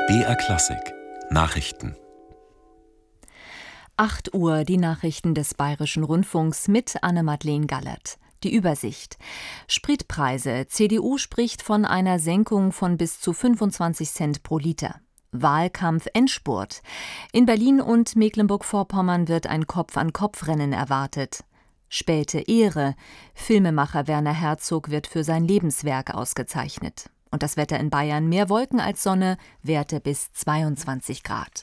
BR Klassik Nachrichten. 8 Uhr, die Nachrichten des Bayerischen Rundfunks mit Anne-Madeleine Gallert. Die Übersicht. Spritpreise. CDU spricht von einer Senkung von bis zu 25 Cent pro Liter. Wahlkampf-Endspurt. In Berlin und Mecklenburg-Vorpommern wird ein Kopf-an-Kopf-Rennen erwartet. Späte Ehre. Filmemacher Werner Herzog wird für sein Lebenswerk ausgezeichnet. Und das Wetter in Bayern: mehr Wolken als Sonne, Werte bis 22 Grad.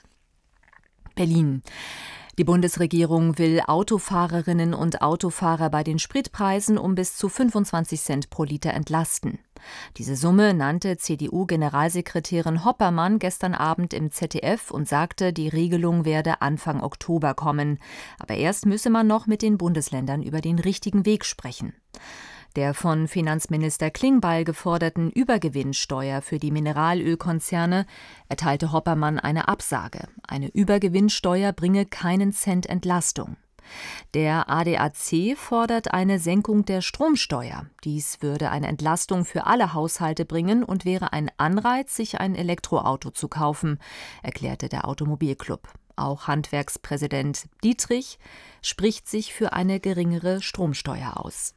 Berlin. Die Bundesregierung will Autofahrerinnen und Autofahrer bei den Spritpreisen um bis zu 25 Cent pro Liter entlasten. Diese Summe nannte CDU-Generalsekretärin Hoppermann gestern Abend im ZDF und sagte, die Regelung werde Anfang Oktober kommen. Aber erst müsse man noch mit den Bundesländern über den richtigen Weg sprechen. Der von Finanzminister Klingbeil geforderten Übergewinnsteuer für die Mineralölkonzerne erteilte Hoppermann eine Absage. Eine Übergewinnsteuer bringe keinen Cent Entlastung. Der ADAC fordert eine Senkung der Stromsteuer. Dies würde eine Entlastung für alle Haushalte bringen und wäre ein Anreiz, sich ein Elektroauto zu kaufen, erklärte der Automobilclub. Auch Handwerkspräsident Dietrich spricht sich für eine geringere Stromsteuer aus.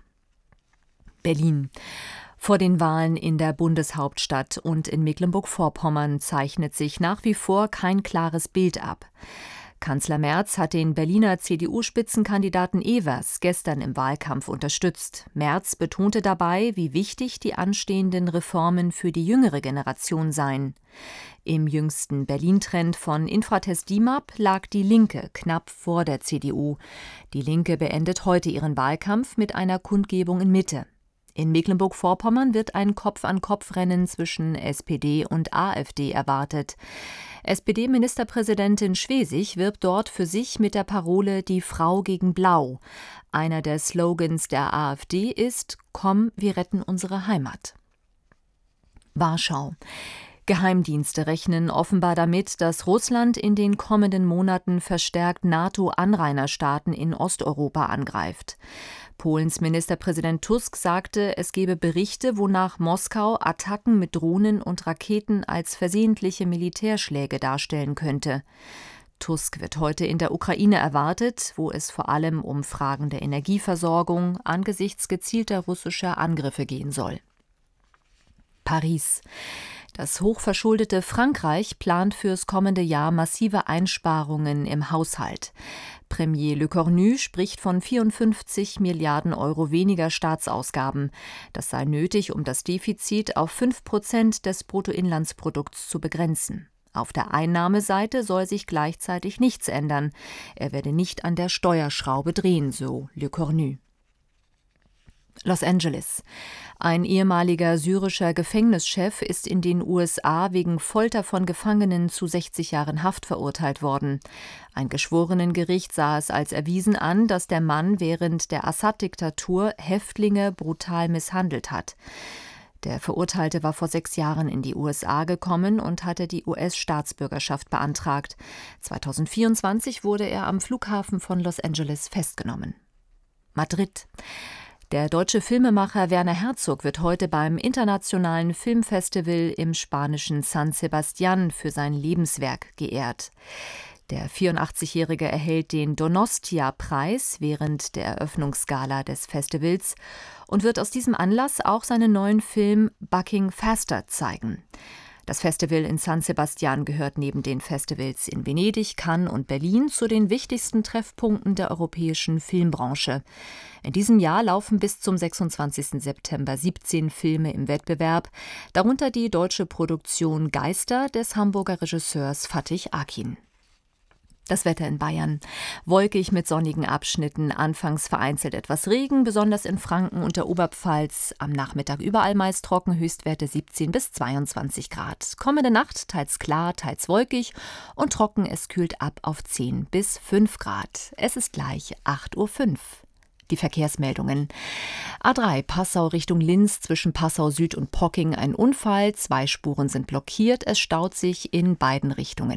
Berlin. Vor den Wahlen in der Bundeshauptstadt und in Mecklenburg-Vorpommern zeichnet sich nach wie vor kein klares Bild ab. Kanzler Merz hat den Berliner CDU-Spitzenkandidaten Evers gestern im Wahlkampf unterstützt. Merz betonte dabei, wie wichtig die anstehenden Reformen für die jüngere Generation seien. Im jüngsten Berlin-Trend von Infratest DIMAP lag die Linke knapp vor der CDU. Die Linke beendet heute ihren Wahlkampf mit einer Kundgebung in Mitte. In Mecklenburg-Vorpommern wird ein Kopf-an-Kopf-Rennen zwischen SPD und AfD erwartet. SPD-Ministerpräsidentin Schwesig wirbt dort für sich mit der Parole »Die Frau gegen Blau«. Einer der Slogans der AfD ist »Komm, wir retten unsere Heimat«. Warschau. Geheimdienste rechnen offenbar damit, dass Russland in den kommenden Monaten verstärkt NATO-Anrainerstaaten in Osteuropa angreift. Polens Ministerpräsident Tusk sagte, es gebe Berichte, wonach Moskau Attacken mit Drohnen und Raketen als versehentliche Militärschläge darstellen könnte. Tusk wird heute in der Ukraine erwartet, wo es vor allem um Fragen der Energieversorgung angesichts gezielter russischer Angriffe gehen soll. Paris. Das hochverschuldete Frankreich plant fürs kommende Jahr massive Einsparungen im Haushalt. Premier Le Cornu spricht von 54 Milliarden Euro weniger Staatsausgaben. Das sei nötig, um das Defizit auf 5% des Bruttoinlandsprodukts zu begrenzen. Auf der Einnahmeseite soll sich gleichzeitig nichts ändern. Er werde nicht an der Steuerschraube drehen, so Le Cornu. Los Angeles. Ein ehemaliger syrischer Gefängnischef ist in den USA wegen Folter von Gefangenen zu 60 Jahren Haft verurteilt worden. Ein Geschworenengericht sah es als erwiesen an, dass der Mann während der Assad-Diktatur Häftlinge brutal misshandelt hat. Der Verurteilte war vor 6 Jahren in die USA gekommen und hatte die US-Staatsbürgerschaft beantragt. 2024 wurde er am Flughafen von Los Angeles festgenommen. Madrid. Der deutsche Filmemacher Werner Herzog wird heute beim Internationalen Filmfestival im spanischen San Sebastián für sein Lebenswerk geehrt. Der 84-Jährige erhält den Donostia-Preis während der Eröffnungsgala des Festivals und wird aus diesem Anlass auch seinen neuen Film Bucking Faster zeigen. Das Festival in San Sebastián gehört neben den Festivals in Venedig, Cannes und Berlin zu den wichtigsten Treffpunkten der europäischen Filmbranche. In diesem Jahr laufen bis zum 26. September 17 Filme im Wettbewerb, darunter die deutsche Produktion Geister des Hamburger Regisseurs Fatih Akin. Das Wetter in Bayern. Wolkig mit sonnigen Abschnitten, anfangs vereinzelt etwas Regen, besonders in Franken und der Oberpfalz. Am Nachmittag überall meist trocken, Höchstwerte 17 bis 22 Grad. Kommende Nacht teils klar, teils wolkig und trocken, es kühlt ab auf 10 bis 5 Grad. Es ist gleich 8:05 Uhr. Die Verkehrsmeldungen. A3 Passau Richtung Linz, zwischen Passau Süd und Pocking ein Unfall. 2 Spuren sind blockiert, es staut sich in beiden Richtungen.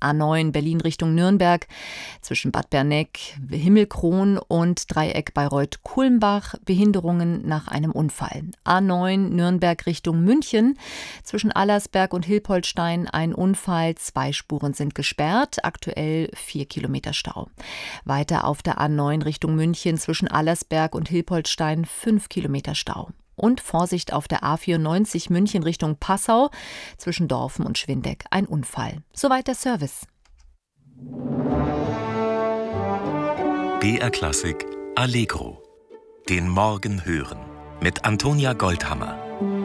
A9 Berlin Richtung Nürnberg zwischen Bad Berneck, Himmelkron und Dreieck Bayreuth-Kulmbach, Behinderungen nach einem Unfall. A9 Nürnberg Richtung München zwischen Allersberg und Hilpoltstein ein Unfall, 2 Spuren sind gesperrt, aktuell 4 Kilometer Stau. Weiter auf der A9 Richtung München zwischen Allersberg und Hilpoltstein 5 Kilometer Stau. Und Vorsicht auf der A94 München Richtung Passau zwischen Dorfen und Schwindeck ein Unfall. Soweit der Service. BR Klassik Allegro. Den Morgen hören. Mit Antonia Goldhammer.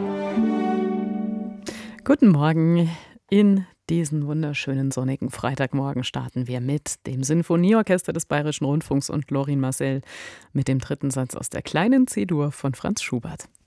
Guten Morgen. In diesen wunderschönen sonnigen Freitagmorgen starten wir mit dem Sinfonieorchester des Bayerischen Rundfunks und Lorin Maazel mit dem 3. Satz aus der kleinen C-Dur von Franz Schubert.